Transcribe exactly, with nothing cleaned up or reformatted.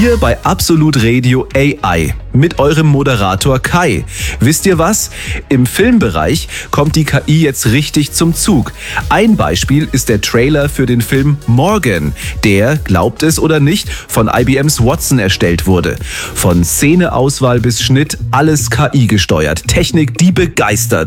Hier bei Absolut Radio A I mit eurem Moderator Kai. Wisst ihr was? Im Filmbereich kommt die K I jetzt richtig zum Zug. Ein Beispiel ist der Trailer für den Film Morgan, der, glaubt es oder nicht, von I B Ms Watson erstellt wurde. Von Szeneauswahl bis Schnitt, alles K I gesteuert. Technik, die begeistert.